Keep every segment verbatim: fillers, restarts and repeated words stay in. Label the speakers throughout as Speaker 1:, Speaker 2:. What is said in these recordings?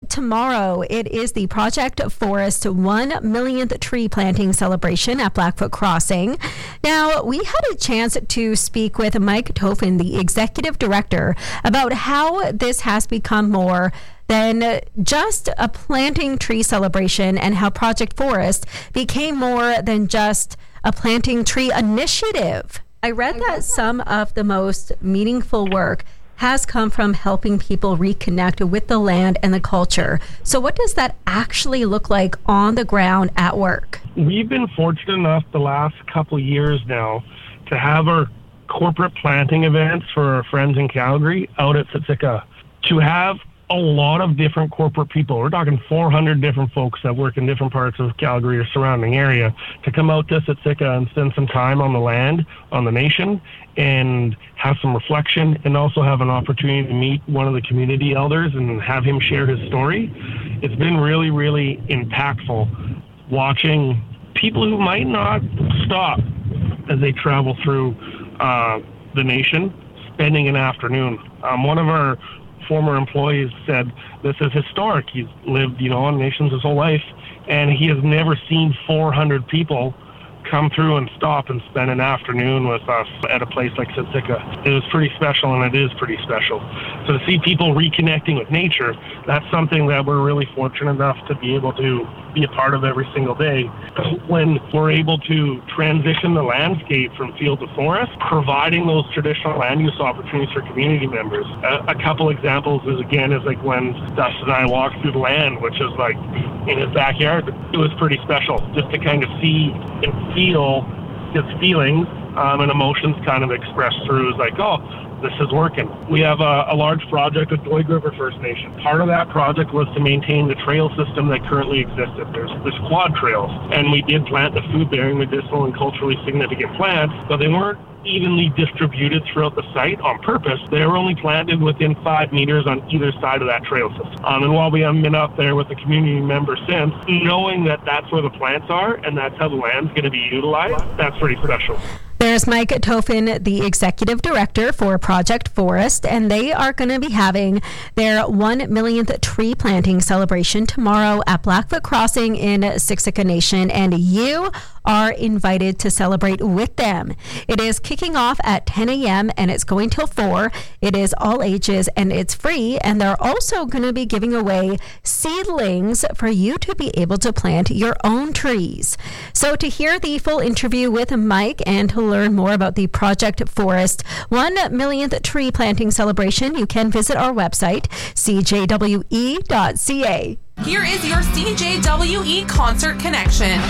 Speaker 1: tomorrow. It is the Project Forest one millionth tree planting celebration at Blackfoot Crossing. Now, we had a chance to speak with Mike Tofin, the executive director, about how this has become more than just a planting tree celebration and how Project Forest became more than just a planting tree initiative. I read that some of the most meaningful work has come from helping people reconnect with the land and the culture. So what does that actually look like on the ground at work?
Speaker 2: We've been fortunate enough the last couple of years now to have our corporate planting events for our friends in Calgary out at Siksika, to have a lot of different corporate people. We're talking four hundred different folks that work in different parts of Calgary or surrounding area to come out to Siksika and spend some time on the land, on the nation, and have some reflection, and also have an opportunity to meet one of the community elders and have him share his story. It's been really, really impactful watching people who might not stop as they travel through uh, the nation, spending an afternoon. Um, one of our former employees said this is historic. He's lived, you know, on nations his whole life, and he has never seen four hundred people come through and stop and spend an afternoon with us at a place like Siksika. It was pretty special, and it is pretty special. So to see people reconnecting with nature, that's something that we're really fortunate enough to be able to be a part of every single day. When we're able to transition the landscape from field to forest, providing those traditional land use opportunities for community members. A, a couple examples is, again, is like when Dustin and I walked through the land, which is like in his backyard. It was pretty special just to kind of see and feel his feelings um, and emotions kind of expressed through. It's like, oh, this is working. We have a, a large project with Doig River First Nation. Part of that project was to maintain the trail system that currently existed. There's, there's quad trails, and we did plant the food-bearing, medicinal, and culturally significant plants, but they weren't evenly distributed throughout the site on purpose. They were only planted within five meters on either side of that trail system. Um, and while we haven't been up there with the community member since, knowing that that's where the plants are and that's how the land's going to be utilized, that's pretty special.
Speaker 1: There's Mike Tofin, the executive director for Project Forest, and they are going to be having their one millionth tree planting celebration tomorrow at Blackfoot Crossing in Siksika Nation, and you are invited to celebrate with them. It is kicking off at ten a.m. and it's going till four. It is all ages and it's free, and they're also going to be giving away seedlings for you to be able to plant your own trees. So to hear the full interview with Mike and to learn more about the Project Forest one millionth tree planting celebration, you can visit our website, c j w e dot c a.
Speaker 3: Here is your C J W E Concert Connection.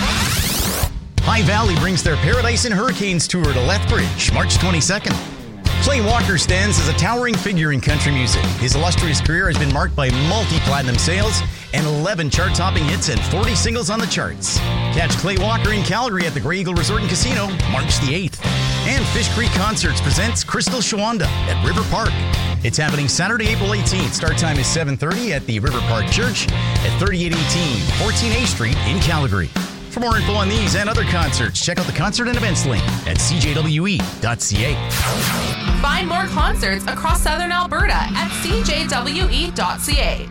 Speaker 4: High Valley brings their Paradise and Hurricanes tour to Lethbridge, March twenty-second. Clay Walker stands as a towering figure in country music. His illustrious career has been marked by multi-platinum sales and eleven chart-topping hits and forty singles on the charts. Catch Clay Walker in Calgary at the Grey Eagle Resort and Casino, March the eighth. And Fish Creek Concerts presents Crystal Shawanda at River Park. It's happening Saturday, April eighteenth. Start time is seven thirty at the River Park Church at thirty-eight eighteen fourteen A Street in Calgary. For more info on these and other concerts, check out the concert and events link at c j w e dot c a.
Speaker 3: Find more concerts across southern Alberta at c j w e dot c a.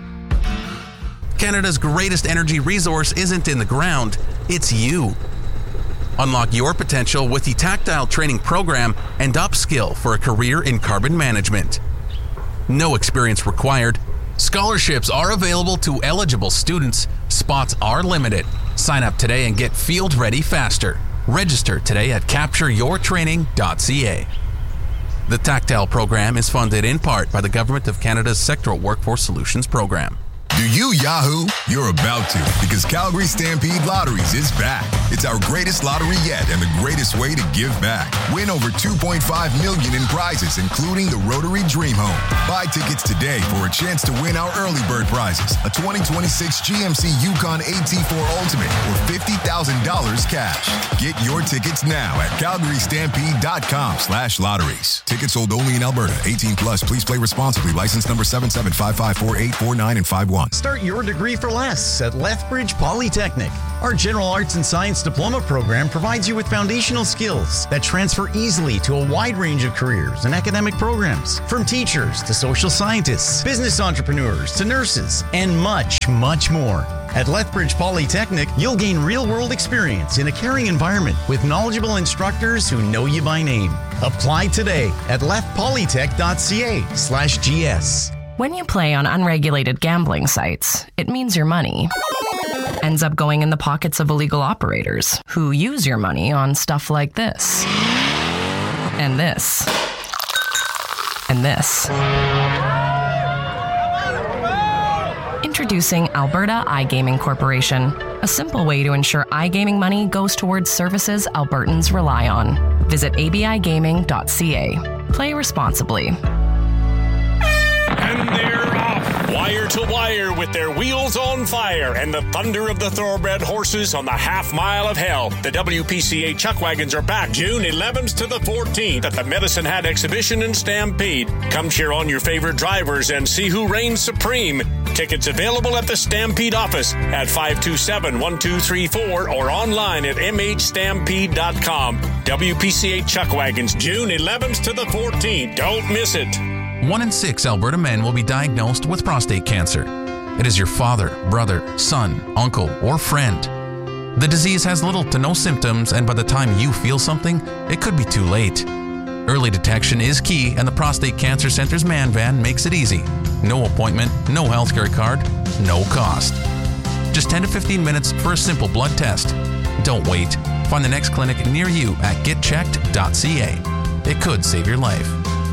Speaker 5: Canada's greatest energy resource isn't in the ground, it's you. Unlock your potential with the Tactile Training Program and upskill for a career in carbon management. No experience required. Scholarships are available to eligible students. Spots are limited. Sign up today and get field ready faster. Register today at capture your training dot c a. The Tactile program is funded in part by the Government of Canada's Sectoral Workforce Solutions Program.
Speaker 6: Do you Yahoo? You're about to, because Calgary Stampede Lotteries is back. It's our greatest lottery yet and the greatest way to give back. Win over two point five million dollars in prizes, including the Rotary Dream Home. Buy tickets today for a chance to win our early bird prizes, a twenty twenty-six G M C Yukon A T four Ultimate or fifty thousand dollars cash. Get your tickets now at calgary stampede dot com slash lotteries. Tickets sold only in Alberta. eighteen plus. Please play responsibly. License number seven seven five five four eight four nine and five one.
Speaker 4: Start your degree for less at Lethbridge Polytechnic. Our General Arts and Science Diploma program provides you with foundational skills that transfer easily to a wide range of careers and academic programs, from teachers to social scientists, business entrepreneurs to nurses, and much, much more. At Lethbridge Polytechnic, you'll gain real-world experience in a caring environment with knowledgeable instructors who know you by name. Apply today at lethpolytech.ca slash GS.
Speaker 7: When you play on unregulated gambling sites, it means your money ends up going in the pockets of illegal operators who use your money on stuff like this, and this, and this. Introducing Alberta iGaming Corporation, a simple way to ensure iGaming money goes towards services Albertans rely on. Visit a b i gaming dot c a. Play responsibly.
Speaker 8: And they're off, wire to wire, with their wheels on fire and the thunder of the thoroughbred horses on the half mile of hell. The W P C A Chuck Wagons are back June eleventh to the fourteenth at the Medicine Hat Exhibition in Stampede. Come cheer on your favorite drivers and see who reigns supreme. Tickets available at the Stampede office at five two seven, one two three four or online at m h stampede dot com. W P C A Chuck Wagons, June eleventh to the fourteenth. Don't miss it.
Speaker 5: One in six Alberta men will be diagnosed with prostate cancer. It is your father, brother, son, uncle, or friend. The disease has little to no symptoms, and by the time you feel something, it could be too late. Early detection is key, and the Prostate Cancer Center's Man Van makes it easy. No appointment, no healthcare card, no cost. Just ten to fifteen minutes for a simple blood test. Don't wait. Find the next clinic near you at get checked dot c a. It could save your life.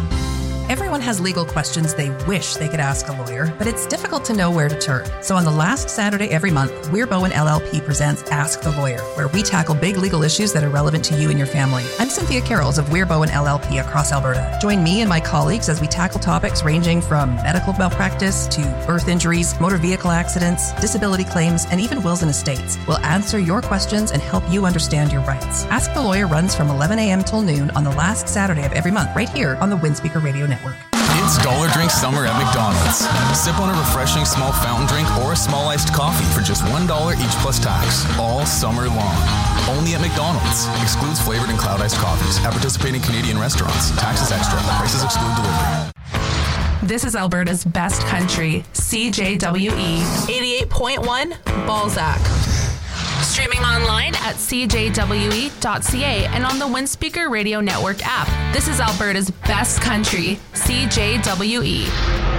Speaker 9: Everyone has legal questions they wish they could ask a lawyer, but it's difficult to know where to turn. So on the last Saturday every month, Weir Bowen L L P presents Ask the Lawyer, where we tackle big legal issues that are relevant to you and your family. I'm Cynthia Carrolls of Weir Bowen L L P across Alberta. Join me and my colleagues as we tackle topics ranging from medical malpractice to birth injuries, motor vehicle accidents, disability claims, and even wills and estates. We'll answer your questions and help you understand your rights. Ask the Lawyer runs from eleven a.m. till noon on the last Saturday of every month, right here on the Windspeaker Radio Network.
Speaker 10: It's Dollar Drink Summer at McDonald's. Sip on a refreshing small fountain drink or a small iced coffee for just one dollar each plus tax, all summer long. Only at McDonald's. Excludes flavored and cloud iced coffees at participating Canadian restaurants. Taxes extra. Prices exclude delivery.
Speaker 3: This is Alberta's best country, C J W E eighty-eight point one Balzac. Streaming online at c j w e dot c a and on the Windspeaker Radio Network app. This is Alberta's best country, C J W E.